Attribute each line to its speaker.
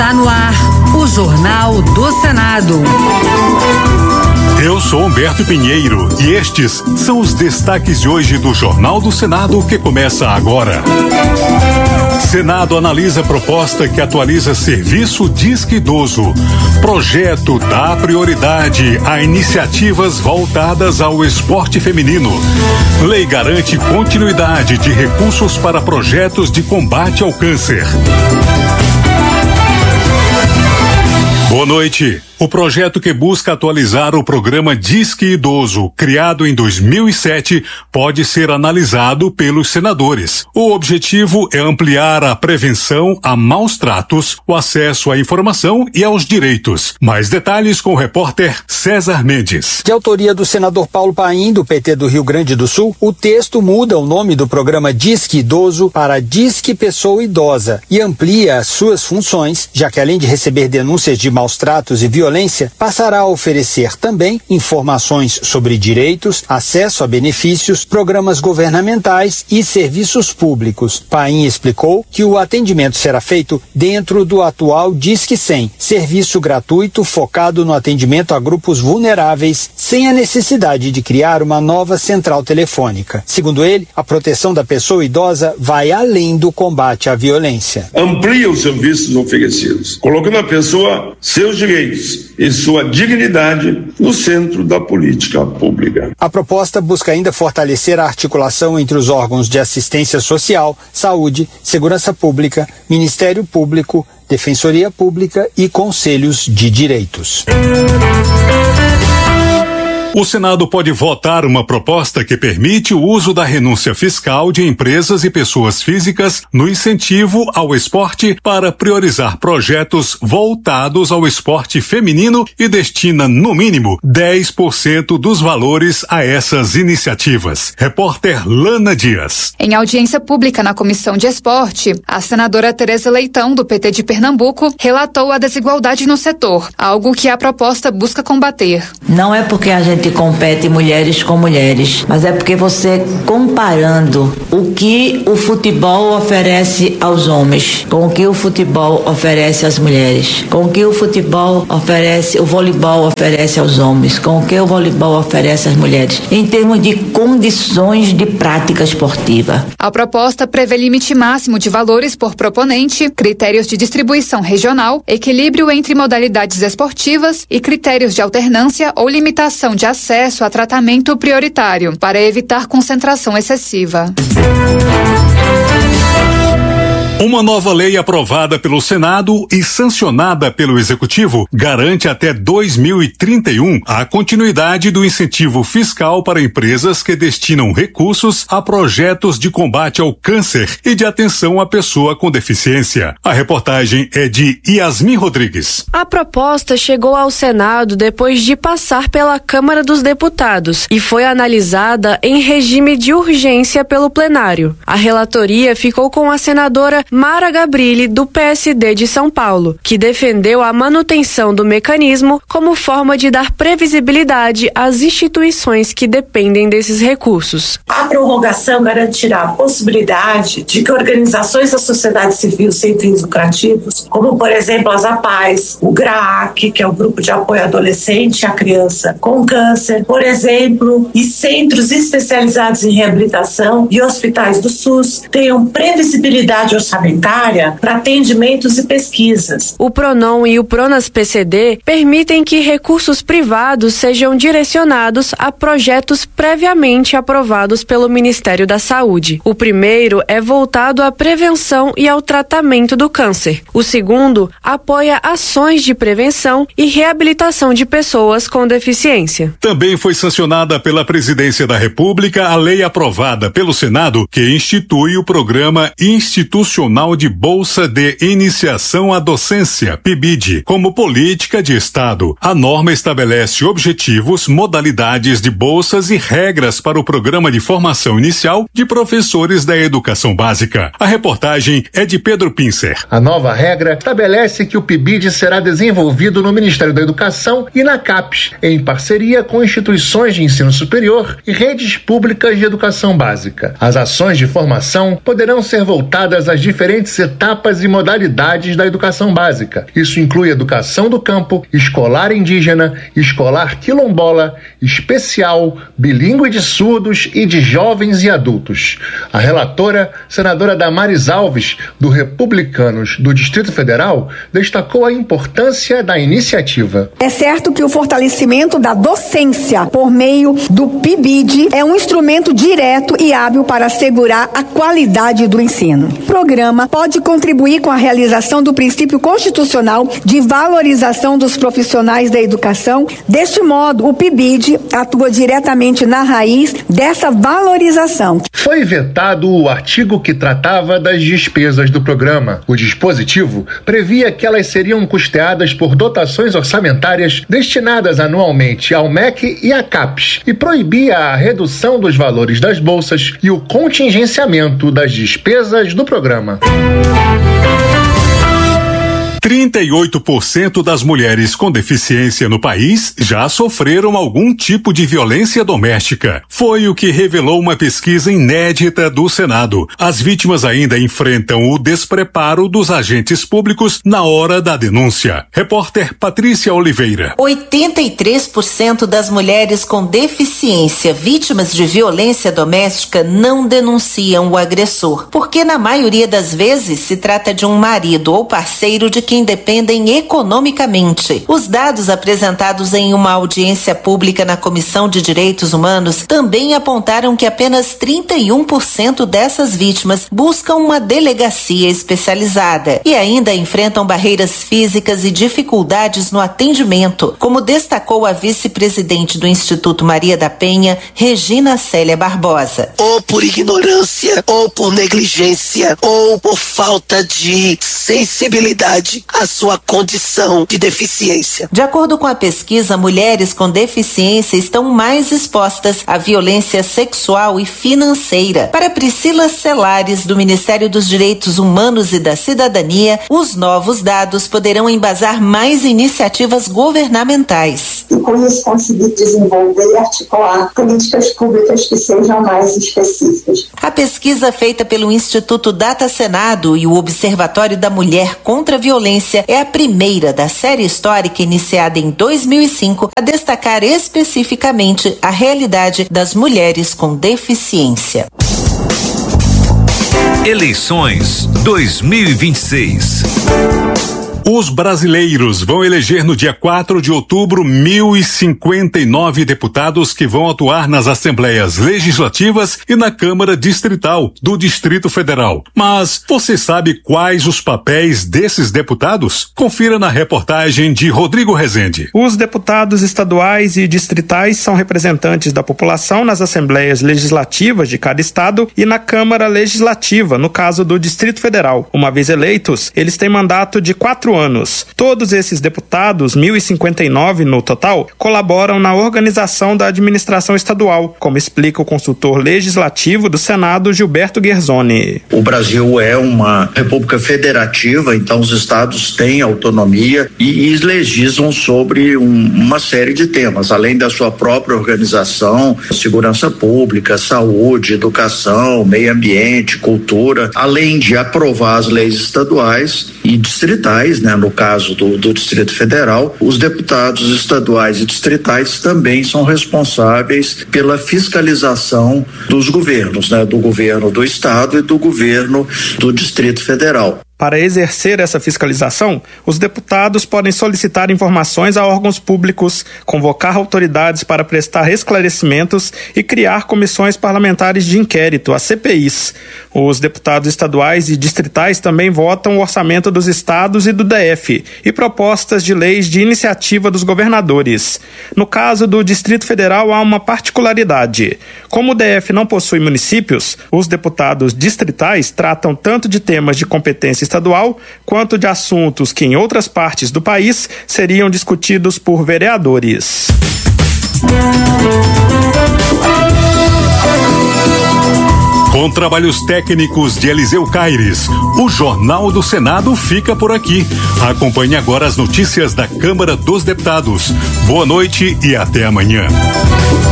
Speaker 1: Está no ar o Jornal do Senado.
Speaker 2: Eu sou Humberto Pinheiro e estes são os destaques de hoje do Jornal do Senado que começa agora. Senado analisa proposta que atualiza serviço Disque Idoso. Projeto dá prioridade a iniciativas voltadas ao esporte feminino. Lei garante continuidade de recursos para projetos de combate ao câncer. Boa noite. O projeto que busca atualizar o programa Disque Idoso, criado em 2007, pode ser analisado pelos senadores. O objetivo é ampliar a prevenção a maus tratos, o acesso à informação e aos direitos. Mais detalhes com o repórter César Mendes.
Speaker 3: De autoria do senador Paulo Paim, do PT do Rio Grande do Sul, o texto muda o nome do programa Disque Idoso para Disque Pessoa Idosa e amplia as suas funções, já que além de receber denúncias de maus tratos e violência, passará a oferecer também informações sobre direitos, acesso a benefícios, programas governamentais e serviços públicos. Paim explicou que o atendimento será feito dentro do atual Disque 100, serviço gratuito focado no atendimento a grupos vulneráveis, sem a necessidade de criar uma nova central telefônica. Segundo ele, a proteção da pessoa idosa vai além do combate à violência.
Speaker 4: Amplia os serviços oferecidos, colocando a pessoa, seus direitos e sua dignidade no centro da política pública.
Speaker 3: A proposta busca ainda fortalecer a articulação entre os órgãos de assistência social, saúde, segurança pública, Ministério Público, Defensoria Pública e Conselhos de Direitos.
Speaker 2: O Senado pode votar uma proposta que permite o uso da renúncia fiscal de empresas e pessoas físicas no incentivo ao esporte para priorizar projetos voltados ao esporte feminino e destina, no mínimo, 10% dos valores a essas iniciativas. Repórter Lana Dias.
Speaker 5: Em audiência pública na Comissão de Esporte, a senadora Tereza Leitão, do PT de Pernambuco, relatou a desigualdade no setor, algo que a proposta busca combater.
Speaker 6: Não é porque a gente compete mulheres com mulheres, mas é porque você comparando o que o futebol oferece aos homens com o que o futebol oferece às mulheres, com o que o futebol oferece, o voleibol oferece aos homens, com o que o voleibol oferece às mulheres, em termos de condições de prática esportiva.
Speaker 5: A proposta prevê limite máximo de valores por proponente, critérios de distribuição regional, equilíbrio entre modalidades esportivas e critérios de alternância ou limitação de acesso a tratamento prioritário, para evitar concentração excessiva.
Speaker 2: Uma nova lei aprovada pelo Senado e sancionada pelo Executivo garante até 2031 a continuidade do incentivo fiscal para empresas que destinam recursos a projetos de combate ao câncer e de atenção à pessoa com deficiência. A reportagem é de Yasmin Rodrigues.
Speaker 7: A proposta chegou ao Senado depois de passar pela Câmara dos Deputados e foi analisada em regime de urgência pelo plenário. A relatoria ficou com a senadora Mara Gabrilli, do PSD de São Paulo, que defendeu a manutenção do mecanismo como forma de dar previsibilidade às instituições que dependem desses recursos.
Speaker 8: A prorrogação garantirá a possibilidade de que organizações da sociedade civil sem fins lucrativos, como por exemplo as APAES, o GRAAC, que é o Grupo de Apoio Adolescente à Criança com Câncer, por exemplo, e centros especializados em reabilitação e hospitais do SUS, tenham previsibilidade orçamentária para atendimentos e pesquisas.
Speaker 7: O PRONON e o PRONAS-PCD permitem que recursos privados sejam direcionados a projetos previamente aprovados pelo Ministério da Saúde. O primeiro é voltado à prevenção e ao tratamento do câncer. O segundo apoia ações de prevenção e reabilitação de pessoas com deficiência.
Speaker 2: Também foi sancionada pela Presidência da República a lei aprovada pelo Senado que institui o Programa Institucional de Bolsa de Iniciação à Docência, PIBID, como política de Estado. A norma estabelece objetivos, modalidades de bolsas e regras para o programa de formação inicial de professores da educação básica. A reportagem é de Pedro Pincer.
Speaker 9: A nova regra estabelece que o PIBID será desenvolvido no Ministério da Educação e na CAPES, em parceria com instituições de ensino superior e redes públicas de educação básica. As ações de formação poderão ser voltadas às diferentes diferentes etapas e modalidades da educação básica. Isso inclui educação do campo, escolar indígena, escolar quilombola, especial, bilíngue de surdos e de jovens e adultos. A relatora, senadora Damares Alves, do Republicanos do Distrito Federal, destacou a importância da iniciativa.
Speaker 10: É certo que o fortalecimento da docência por meio do PIBID é um instrumento direto e hábil para assegurar a qualidade do ensino. O programa pode contribuir com a realização do princípio constitucional de valorização dos profissionais da educação. Deste modo, o PIBID atua diretamente na raiz dessa valorização.
Speaker 9: Foi vetado o artigo que tratava das despesas do programa. O dispositivo previa que elas seriam custeadas por dotações orçamentárias destinadas anualmente ao MEC e à CAPES e proibia a redução dos valores das bolsas e o contingenciamento das despesas do programa.
Speaker 2: 38% das mulheres com deficiência no país já sofreram algum tipo de violência doméstica. Foi o que revelou uma pesquisa inédita do Senado. As vítimas ainda enfrentam o despreparo dos agentes públicos na hora da denúncia. Repórter Patrícia Oliveira.
Speaker 11: 83% das mulheres com deficiência vítimas de violência doméstica não denunciam o agressor, porque na maioria das vezes se trata de um marido ou parceiro de quem dependem economicamente. Os dados apresentados em uma audiência pública na Comissão de Direitos Humanos também apontaram que apenas 31% dessas vítimas buscam uma delegacia especializada e ainda enfrentam barreiras físicas e dificuldades no atendimento, como destacou a vice-presidente do Instituto Maria da Penha, Regina Célia Barbosa.
Speaker 12: Ou por ignorância, ou por negligência, ou por falta de sensibilidade a sua condição de deficiência.
Speaker 11: De acordo com a pesquisa, mulheres com deficiência estão mais expostas à violência sexual e financeira. Para Priscila Celares, do Ministério dos Direitos Humanos e da Cidadania, os novos dados poderão embasar mais iniciativas governamentais.
Speaker 13: E com isso conseguir desenvolver e articular políticas públicas que sejam mais específicas.
Speaker 11: A pesquisa feita pelo Instituto Data Senado e o Observatório da Mulher contra a Violência é a primeira da série histórica iniciada em 2005 a destacar especificamente a realidade das mulheres com deficiência.
Speaker 14: Eleições 2026.
Speaker 2: Os brasileiros vão eleger no dia 4 de outubro 1.059 deputados que vão atuar nas Assembleias Legislativas e na Câmara Distrital do Distrito Federal. Mas você sabe quais os papéis desses deputados? Confira na reportagem de Rodrigo Rezende.
Speaker 15: Os deputados estaduais e distritais são representantes da população nas Assembleias Legislativas de cada estado e na Câmara Legislativa, no caso do Distrito Federal. Uma vez eleitos, eles têm mandato de 4 anos. Todos esses deputados, 1.059 no total, colaboram na organização da administração estadual, como explica o consultor legislativo do Senado, Gilberto Guerzoni.
Speaker 16: O Brasil é uma república federativa, então os estados têm autonomia e legislam sobre uma série de temas, além da sua própria organização, segurança pública, saúde, educação, meio ambiente, cultura, além de aprovar as leis estaduais e distritais, no caso do Distrito Federal, os deputados estaduais e distritais também são responsáveis pela fiscalização dos governos, do governo do estado e do governo do Distrito Federal.
Speaker 15: Para exercer essa fiscalização, os deputados podem solicitar informações a órgãos públicos, convocar autoridades para prestar esclarecimentos e criar comissões parlamentares de inquérito, as CPIs. Os deputados estaduais e distritais também votam o orçamento dos estados e do DF e propostas de leis de iniciativa dos governadores. No caso do Distrito Federal, há uma particularidade. Como o DF não possui municípios, os deputados distritais tratam tanto de temas de competência estadual, quanto de assuntos que em outras partes do país seriam discutidos por vereadores.
Speaker 2: Com trabalhos técnicos de Eliseu Caires, o Jornal do Senado fica por aqui. Acompanhe agora as notícias da Câmara dos Deputados. Boa noite e até amanhã.